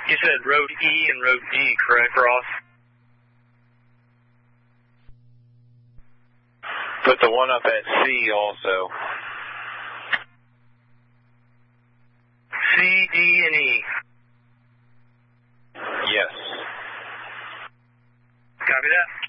You said road E and road D, correct, Ross? Put the one up at C also. C, D, and E. Yes. Copy that.